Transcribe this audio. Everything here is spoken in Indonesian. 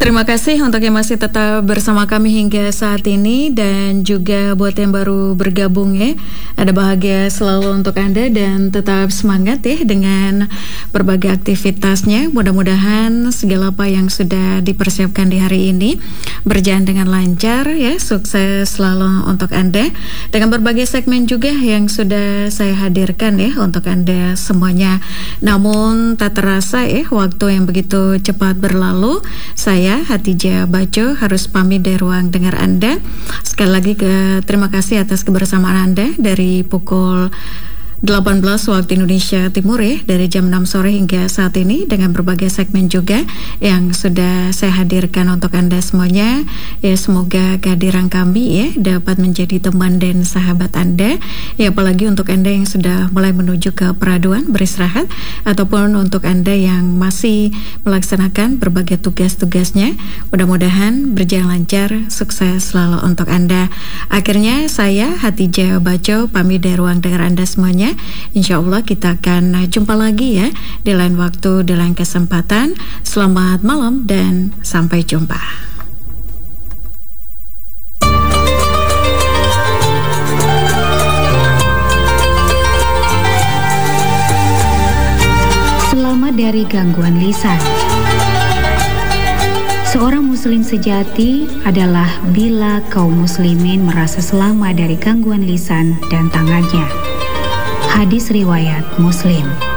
Terima kasih untuk yang masih tetap bersama kami hingga saat ini, dan juga buat yang baru bergabung ya, ada bahagia selalu untuk Anda dan tetap semangat ya dengan berbagai aktivitasnya. Mudah-mudahan segala apa yang sudah dipersiapkan di hari ini berjalan dengan lancar ya, sukses selalu untuk Anda dengan berbagai segmen juga yang sudah saya hadirkan ya untuk Anda semuanya. Namun tak terasa ya, waktu yang begitu cepat berlalu. Saya Hatijah Baco harus pamit dari ruang dengar Anda. Sekali lagi terima kasih atas kebersamaan Anda dari pukul 18 waktu Indonesia Timur ya, dari jam 6 sore hingga saat ini dengan berbagai segmen juga yang sudah saya hadirkan untuk Anda semuanya. Ya, semoga kehadiran kami ya dapat menjadi teman dan sahabat Anda. Ya, apalagi untuk Anda yang sudah mulai menuju ke peraduan beristirahat, ataupun untuk Anda yang masih melaksanakan berbagai tugas-tugasnya. Mudah-mudahan berjalan lancar, sukses selalu untuk Anda. Akhirnya saya Hatijah Baco pamit dari ruang dengar Anda semuanya. Insya Allah kita akan jumpa lagi ya di lain waktu, di lain kesempatan. Selamat malam dan sampai jumpa. Selamat dari gangguan lisan. Seorang muslim sejati adalah bila kaum muslimin merasa selamat dari gangguan lisan dan tangannya. Hadis riwayat Muslim.